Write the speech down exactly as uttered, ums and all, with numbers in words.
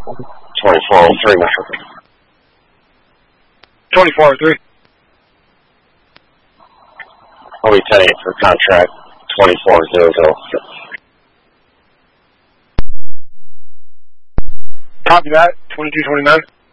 twenty-four oh three, Mister twenty-four oh three. I'll be ten eight for contract twenty-four zero zero six. Copy that, twenty-two twenty-nine.